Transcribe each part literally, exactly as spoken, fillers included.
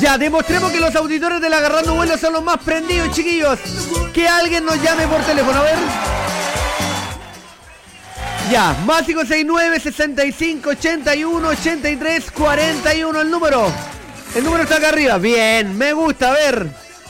Ya, demostremos que los auditores del Agarrando Vuelo son los más prendidos, chiquillos. Que alguien nos llame por teléfono, a ver. Ya, más cinco seis nueve, sesenta y cinco, ochenta y uno, ochenta y tres, cuarenta y uno el número. El número está acá arriba. Bien, me gusta, a ver.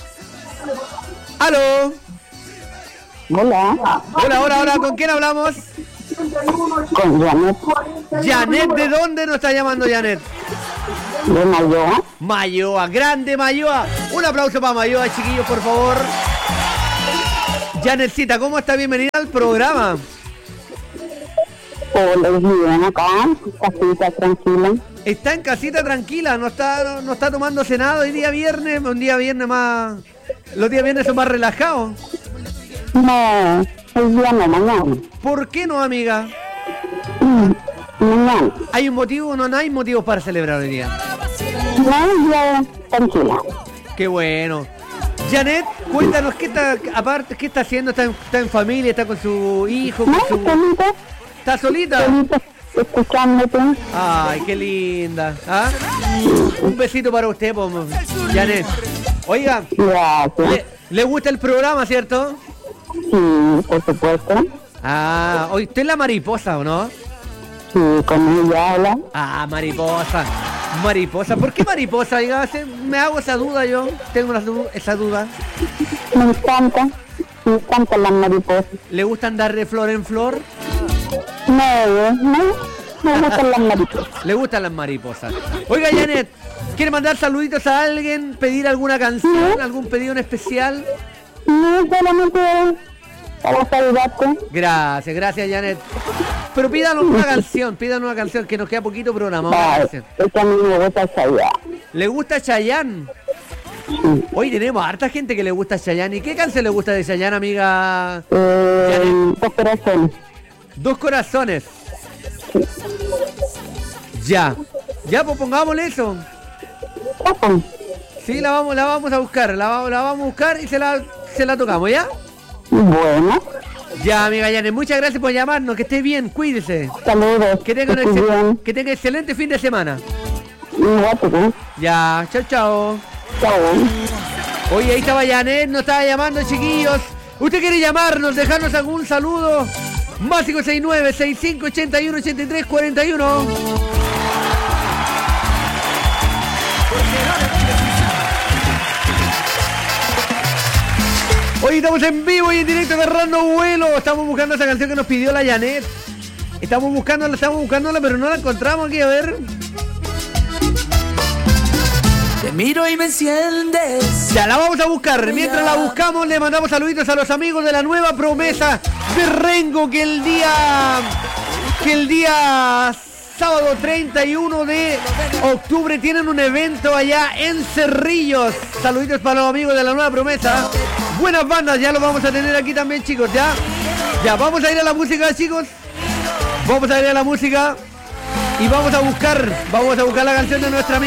Aló. Hola. Hola, hola, hola, ¿con quién hablamos? Con Janet. Janet, ¿de dónde nos está llamando Janet? De Mayoa. Mayoa, grande Mayoa. Un aplauso para Mayoa, chiquillos, por favor. Janetcita, ¿cómo está? Bienvenida al programa. Hola, bien acá, casita tranquila. Está en casita tranquila, no está, no, no está tomando cenado hoy día viernes, un día viernes más. Los días viernes son más relajados. No, el día no, mañana. ¿Por qué no, amiga? Mm, mañana. ¿Hay un motivo o no hay motivos para celebrar hoy día? No, el día tranquila. Qué bueno. Janet, cuéntanos, ¿qué está, aparte, qué está haciendo? ¿Está en, está en familia? ¿Está con su hijo? Con No, su... solita, ¿Está solita? solita, escuchándote. Ay, qué linda. ¿Ah? Un besito para usted, po, Janet. Oiga, Gracias. ¿le, le gusta el programa, cierto? Sí, por supuesto. Ah, hoy usted es la mariposa, ¿o no? Sí, con ella habla. Ah, mariposa. Mariposa. ¿Por qué mariposa? Oiga, se- me hago esa duda yo. Tengo una du- esa duda. Me encanta, me encantan las mariposas. ¿Le gusta andar de flor en flor? No, no, me gustan las mariposas. Le gustan las mariposas. Oiga, Janet, ¿quiere mandar saluditos a alguien? ¿Pedir alguna canción? ¿Algún pedido en especial? No, solamente para saludarte. Gracias, gracias, Janet. Pero pídanos una canción, pídanos una canción, que nos queda poquito programa. Una Vale, canción. es que a mí me gusta allá. ¿Le gusta Chayanne? Hoy tenemos harta gente que le gusta Chayanne. ¿Y qué canción le gusta de Chayanne, amiga? Eh, dos corazones. Dos corazones. Ya. Ya, pues pongámosle eso. Ojo. Sí, la vamos, la vamos a buscar. La, va- la vamos a buscar y se la, se la tocamos, ¿ya? Bueno, Ya, amiga Janet, muchas gracias por llamarnos. Que esté bien, cuídese. saludos. Que tenga, un estés excel- bien. que tenga excelente fin de semana. Igual tú. Ya, chao, chao. Chao. Oye, ahí estaba Janet, nos estaba llamando, chiquillos. ¿Usted quiere llamarnos, dejarnos algún saludo? Más cinco seis nueve, sesenta y cinco, ochenta y uno, ochenta y tres, cuarenta y uno. Hoy estamos en vivo y en directo agarrando vuelo. Estamos buscando esa canción que nos pidió la Janet. Estamos buscándola, estamos buscándola, pero no la encontramos aquí, a ver. Te miro y me enciendes. Ya la vamos a buscar. Mientras la buscamos, le mandamos saluditos a los amigos de la nueva promesa de Rengo, que el día que el día sábado treinta y uno de octubre tienen un evento allá en Cerrillos. Saluditos para los amigos de la nueva promesa. Buenas bandas, ya lo vamos a tener aquí también, chicos, ya. Ya, vamos a ir a la música, chicos. Vamos a ir a la música y vamos a buscar, vamos a buscar la canción de nuestra amiga.